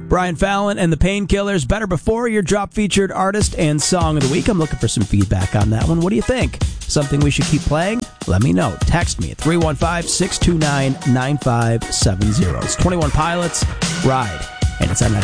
Brian Fallon and the Painkillers, Better Before, your drop featured artist and song of the week. I'm looking for some feedback on that one. What do you think? Something we should keep playing? Let me know. Text me at 315-629-9570. It's 21 Pilots, Ride, and it's on